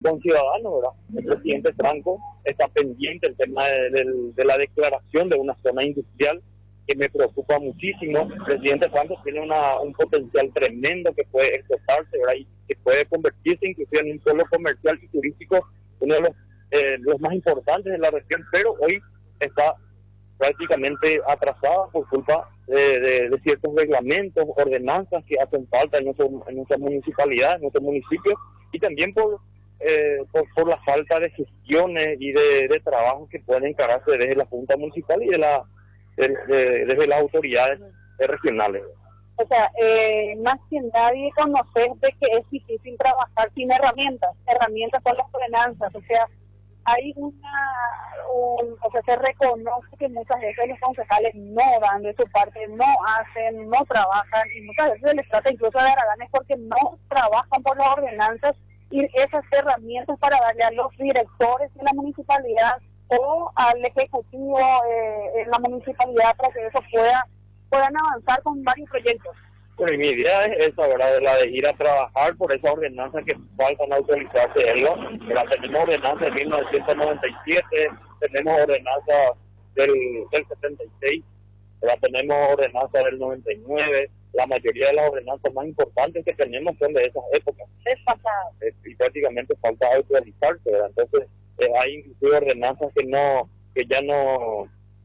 conciudadanos, ¿verdad? El presidente Franco está pendiente del tema de la declaración de una zona industrial que me preocupa muchísimo. El presidente Franco tiene un potencial tremendo que puede explotarse, ¿verdad? Y que puede convertirse inclusive en un polo comercial y turístico, uno de los más importantes de la región, pero hoy está prácticamente atrasada por culpa de ciertos reglamentos, ordenanzas que hacen falta en nuestra municipalidad, en nuestro municipio, y también por la falta de gestiones y de trabajo que pueden encargarse desde la Junta Municipal y desde las autoridades regionales. O sea, más que nadie conocer de que es difícil trabajar sin herramientas. Herramientas son las ordenanzas, o sea, hay o sea, se reconoce que muchas veces los concejales no dan de su parte, no hacen, no trabajan, y muchas veces se les trata incluso de haraganes porque no trabajan por las ordenanzas y esas herramientas para darle a los directores de la municipalidad o al ejecutivo en la municipalidad para que eso puedan avanzar con varios proyectos. Bueno, y mi idea es esa, ¿verdad? La de ir a trabajar por esa ordenanza que faltan autorizarse, ¿verdad? Tenemos ordenanza de 1997, tenemos ordenanza del 76, ¿verdad? Tenemos ordenanza del 99, la mayoría de las ordenanzas más importantes que tenemos son de esas épocas. Es pasado. Y prácticamente falta autorizarse, ¿verdad? Entonces, hay inclusive ordenanzas que ya no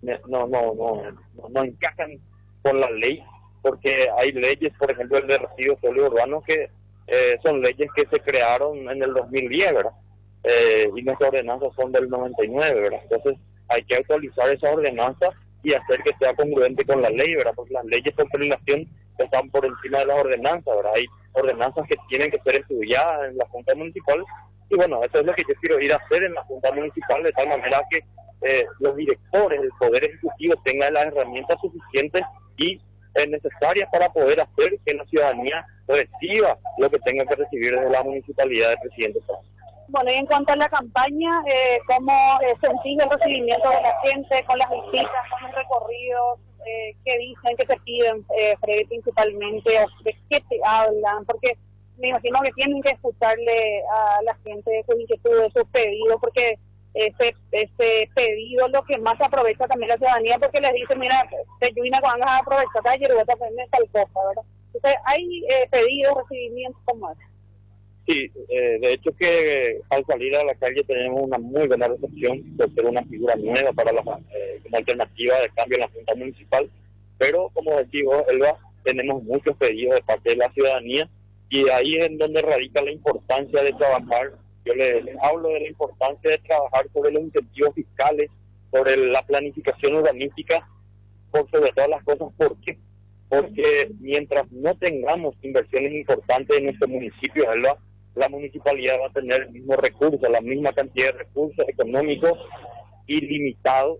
encajan con la ley, porque hay leyes, por ejemplo, el de residuos sólidos urbanos, que son leyes que se crearon en el 2010, ¿verdad? Y nuestras ordenanzas son del 99, ¿verdad? Entonces, hay que actualizar esas ordenanzas y hacer que sea congruente con la ley, ¿verdad? Porque las leyes por legislación están por encima de las ordenanzas, ¿verdad? Hay ordenanzas que tienen que ser estudiadas en la Junta Municipal, y bueno, eso es lo que yo quiero ir a hacer en la Junta Municipal, de tal manera que los directores del Poder Ejecutivo tengan las herramientas suficientes y necesarias para poder hacer que la ciudadanía reciba lo que tenga que recibir desde la municipalidad del presidente Franco. Bueno, y en cuanto a la campaña, ¿cómo sentís el recibimiento de la gente con las visitas, con los recorridos? ¿Qué dicen, qué te piden, Freddy, principalmente? ¿De qué te hablan? Porque me imagino que tienen que escucharle a la gente sus inquietudes, sus pedidos, porque ese pedido lo que más aprovecha también la ciudadanía, porque les dicen, mira, te ayuda cuando vas a aprovechar ayer y vas a aprender tal cosa, ¿verdad? Entonces, ¿hay pedidos, recibimientos como ese? Sí, de hecho que al salir a la calle tenemos una muy buena recepción por ser una figura nueva para como alternativa de cambio en la Junta Municipal, pero como digo, Elba, tenemos muchos pedidos de parte de la ciudadanía y ahí es en donde radica la importancia de trabajar. Yo les hablo de la importancia de trabajar sobre los incentivos fiscales, sobre la planificación urbanística, por sobre todas las cosas. ¿Por qué? Porque mientras no tengamos inversiones importantes en nuestro municipio, ¿verdad?, la municipalidad va a tener el mismo recurso, la misma cantidad de recursos económicos ilimitados,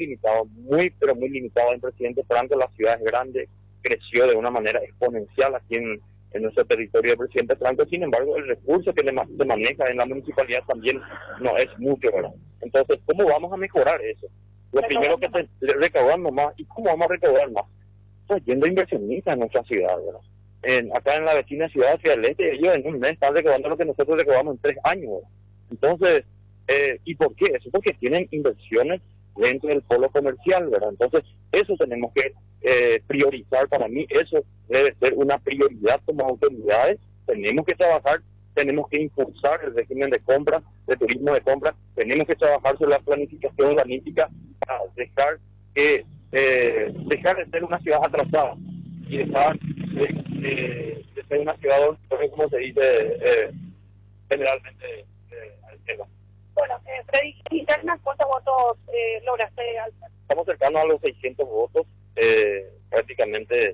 muy pero muy limitado. El presidente Franco, la ciudad es grande, creció de una manera exponencial aquí en nuestro territorio del presidente Franco. Sin embargo, el recurso que se maneja en la municipalidad también no es mucho, ¿verdad? Entonces, ¿cómo vamos a mejorar eso? Lo primero que recaudando más. ¿Y cómo vamos a recaudar más? Pues yendo inversionistas en nuestra ciudad, ¿verdad? Acá en la vecina ciudad del Este, ellos en un mes están recaudando lo que nosotros recaudamos en 3 años, ¿verdad? Entonces, ¿y por qué? Eso porque tienen inversiones dentro del polo comercial, ¿verdad? Entonces, eso tenemos que priorizar. Para mí eso debe ser una prioridad como autoridades. Tenemos que trabajar, tenemos que impulsar el régimen de compra, de turismo de compra, tenemos que trabajar sobre la planificación urbanística para dejar de ser una ciudad atrasada y dejar de ser una ciudad, como se dice generalmente, Bueno, Freddy, internas, ¿cuántos votos lograste alzar? Estamos cercanos a los 600 votos, prácticamente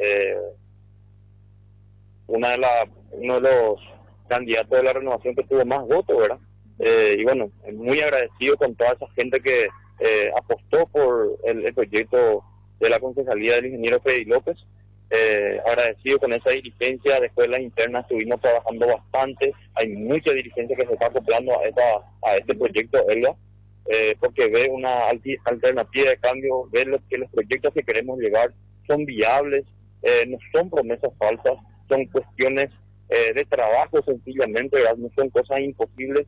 uno de los candidatos de la renovación que tuvo más votos, ¿verdad? Y bueno, muy agradecido con toda esa gente que apostó por el proyecto de la concejalía del ingeniero Freddy López. Agradecido con esa dirigencia. Después de las internas estuvimos trabajando bastante. Hay mucha dirigencia que se está acoplando a este proyecto, Elba, porque ve una alternativa de cambio, ve que los proyectos que queremos llevar son viables, no son promesas falsas, son cuestiones de trabajo sencillamente, ¿verdad? No son cosas imposibles.